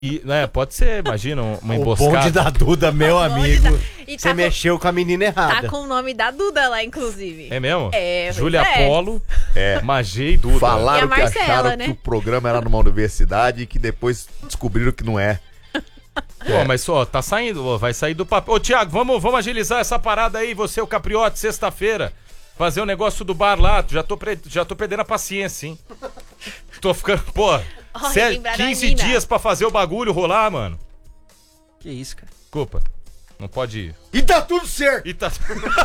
E, né, pode ser, imagina, uma O emboscada. bonde da Duda, meu amigo. Você tá mexeu com a menina errada. Tá com o nome da Duda lá, inclusive. É mesmo? É, Júlia pois é. Polo, Magê e Duda. Falaram E a que Marcela, acharam né? que o programa era numa universidade e que depois descobriram que não é. Pô, mas só, tá saindo, ó, vai sair do papel. Ô, Thiago, vamos agilizar essa parada aí, você, o Capriote, sexta-feira. Fazer o negócio do bar lá, já tô perdendo a paciência, hein? Tô ficando, pô, Olha, lembraram a 15 Nina. dias pra fazer o bagulho rolar, mano. Que isso, cara. Desculpa, não pode ir. E tá tudo certo. E tá...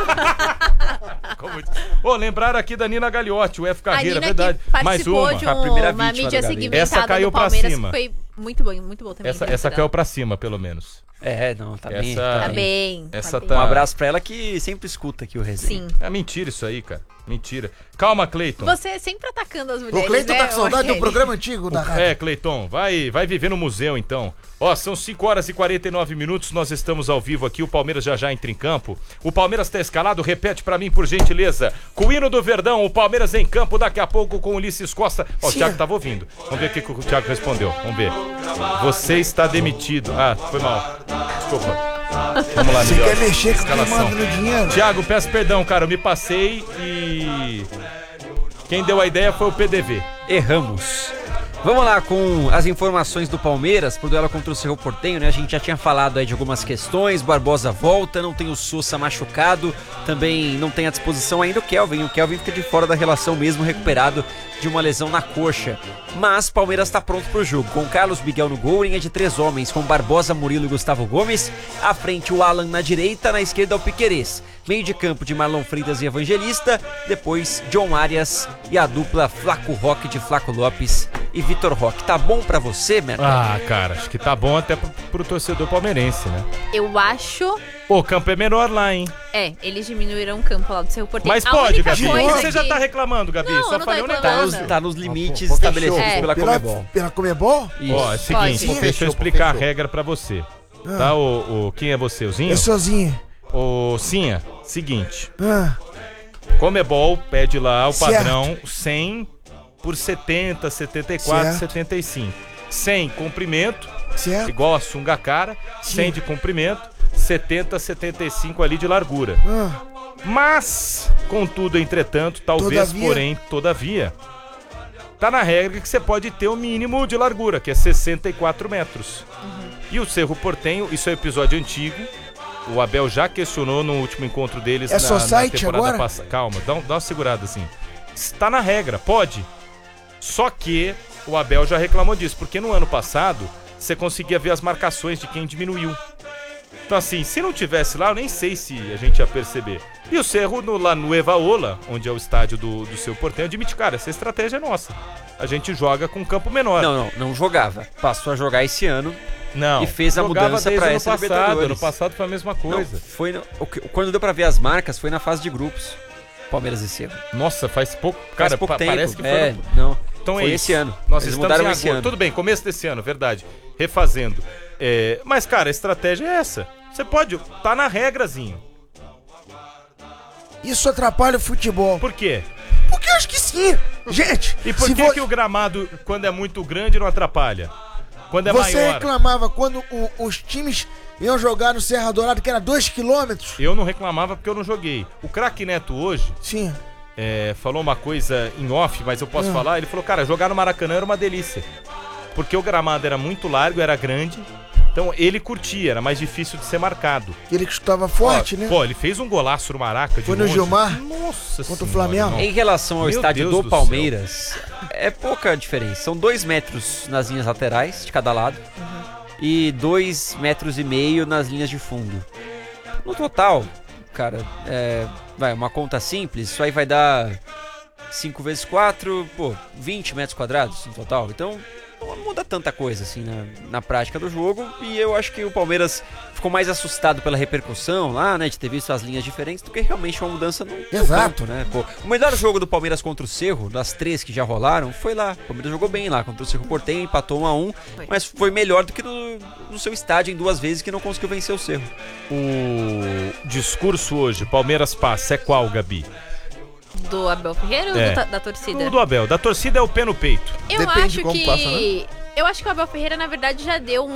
Ô, lembraram aqui da Nina Gagliotti, o F A Carreira, Nina verdade. que Mais participou uma. de A primeira uma vítima mídia do Galinha. segmentada Essa caiu do pra Palmeiras, cima. que foi muito bom também. Essa caiu pra cima, pelo menos. Não, tá bem. Essa- Tá bem. Essa bem. tá- Um abraço pra ela que sempre escuta aqui o resenha. Sim. É mentira isso aí, cara. Mentira. Calma, Cleiton. Você sempre atacando as mulheres, O Cleiton né, tá com saudade do Rogério? programa antigo da rádio. É, Cleiton, vai viver no museu então. Ó, são 5 horas e 49 minutos, nós estamos ao vivo aqui, o Palmeiras já entra em campo. O Palmeiras tá escalado, repete pra mim, por gentileza. Com o hino do Verdão, o Palmeiras em campo daqui a pouco com o Ulisses Costa. Ó, o Sim. Thiago tava ouvindo. Vamos ver o que o Thiago respondeu. Vamos ver. Você está demitido. Ah, foi mal. Desculpa. Vamos lá, Você Miguel. quer mexer com quem Escalação. manda no dinheiro? Thiago, peço perdão, cara, eu me passei e... Quem deu a ideia foi o PDV. Erramos. Vamos lá com as informações do Palmeiras pro duelo contra o Cerro Porteño, né? A gente já tinha falado aí de algumas questões, Barbosa volta, não tem o Sousa machucado, também não tem à disposição ainda o Kelvin fica de fora da relação mesmo, recuperado de uma lesão na coxa. Mas Palmeiras está pronto pro jogo, com Carlos Miguel no gol, linha de 3 homens, com Barbosa, Murilo e Gustavo Gomes, à frente o Alan na direita, na esquerda o Piquerez, meio de campo de Marlon Freitas e Evangelista, depois John Arias e a dupla Flaco Roque de Flaco Lopes e Vitor Roque. Tá bom pra você, Merda? Ah, cara, acho que tá bom até pro torcedor palmeirense, né? Eu acho... Pô, o campo é menor lá, hein? Eles diminuíram o campo lá do Cerro Porteño. Mas A pode, única Gabi. coisa Você já que- tá reclamando, Gabi. Não, Só eu não tô falei um reclamando. negócio. Tá nos limites Fechou. estabelecidos É. pela Comebol. Pela Comebol? Isso. Ó, é o seguinte, Pode. deixa eu Fechou, explicar fechou. a regra pra você. Tá, quem é você, o Zinho? Eu sozinho. Ô, Sinha, seguinte. Ah, Comebol pede lá o Certo. padrão 100 por 70, 74, Certo. 75. 100 comprimento, certo? igual a sunga cara, 100 de comprimento, 70, 75 ali de largura. Ah, Mas, contudo, entretanto, talvez, Todavia. porém, todavia, tá na regra que você pode ter o mínimo de largura, que é 64 metros. E o Cerro Porteño, isso é um episódio antigo, o Abel já questionou no último encontro deles É society agora? passada. Calma, dá uma segurada assim. Está na regra, pode. Só que o Abel já reclamou disso, porque no ano passado você conseguia ver as marcações de quem diminuiu. Então assim, se não tivesse lá, eu nem sei se a gente ia perceber. E o Cerro, lá no Evaola, onde é o estádio do seu Porteño, admite, cara, essa estratégia é nossa. A gente joga com um campo menor. Não jogava. Passou a jogar esse ano. Não. E fez a Jogava mudança desde pra ano essa passado. Libertadores. Ano passado foi a mesma coisa. Não, foi quando deu pra ver as marcas, foi na fase de grupos. Palmeiras e Cerro. Nossa, faz pouco. Cara, Faz pouco tempo. parece que foi. É, não. Então foi é esse isso. ano. Nós Eles estamos mudaram em esse agosto. ano. Tudo bem, começo desse ano, verdade. Refazendo. Mas, cara, a estratégia é essa. Você pode. Tá na regrazinho. isso atrapalha o futebol. Por quê? Porque eu acho que sim. Gente, E por se que o gramado, quando é muito grande, não atrapalha? Quando é você maior. reclamava quando os times iam jogar no Serra Dourada, que era 2 quilômetros? Eu não reclamava porque eu não joguei. O craque Neto hoje Sim. falou uma coisa em off, mas eu posso falar. Ele falou, cara, jogar no Maracanã era uma delícia. Porque o gramado era muito largo, era grande. Então ele curtia, era mais difícil de ser marcado. Ele que chutava forte, Ó, né? Pô, ele fez um golaço no Maraca. Foi no Gilmar? Nossa Contra o Senhora, Flamengo? irmão. Em relação ao Meu estádio Deus do do Palmeiras, é pouca diferença. São 2 metros nas linhas laterais, de cada lado, e 2,5 metros nas linhas de fundo. No total, cara, uma conta simples, isso aí vai dar 5 vezes 4, 20 metros quadrados no total. Então, não muda tanta coisa assim na prática do jogo. E eu acho que o Palmeiras ficou mais assustado pela repercussão lá, né, de ter visto as linhas diferentes, do que realmente uma mudança no Exato. campo, né? O melhor jogo do Palmeiras contra o Cerro, das 3 que já rolaram, foi lá. O Palmeiras jogou bem lá contra o Cerro Porteño, empatou 1-1, mas foi melhor do que no seu estádio em 2 vezes que não conseguiu vencer o Cerro. O discurso hoje, Palmeiras passa, é qual, Gabi? Do Abel Ferreira ou da torcida? O do Abel. Da torcida é o pé no peito. Eu Depende acho de como que passa, né? Eu acho que o Abel Ferreira, na verdade, já deu